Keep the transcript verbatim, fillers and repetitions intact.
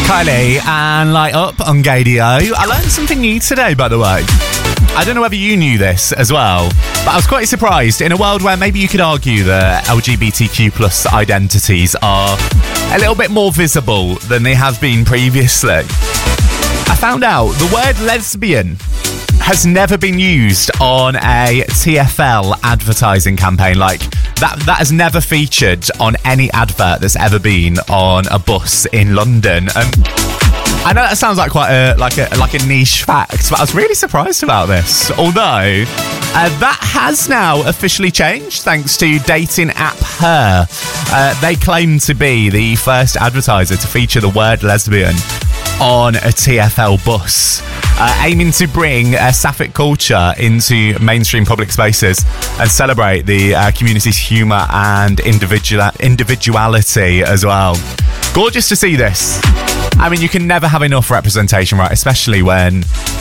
Kylie and Light Up on Gadio. I learned something new today, by the way. I don't know whether you knew this as well, but I was quite surprised. In a world where maybe you could argue that L G B T Q plus identities are a little bit more visible than they have been previously, I found out the word lesbian has never been used on a T F L advertising campaign. Like, that that has never featured on any advert that's ever been on a bus in London. And I know that sounds like quite a like a like a niche fact, but I was really surprised about this. Although uh, that has now officially changed thanks to dating app Her. Uh, they claim to be the first advertiser to feature the word lesbian on a T F L bus, uh, aiming to bring uh, sapphic culture into mainstream public spaces and celebrate the uh, community's humour and individual individuality as well. Gorgeous to see this. I mean, you can never have enough representation, right? Especially when